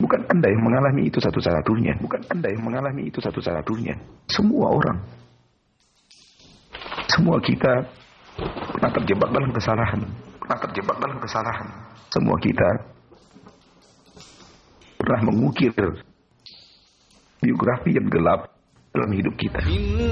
Bukan Anda yang mengalami itu satu-satunya. Bukan Anda yang mengalami itu satu-satunya. Semua orang. Semua kita pernah terjebak dalam kesalahan. Semua kita pernah mengukir biografi yang gelap dalam hidup kita.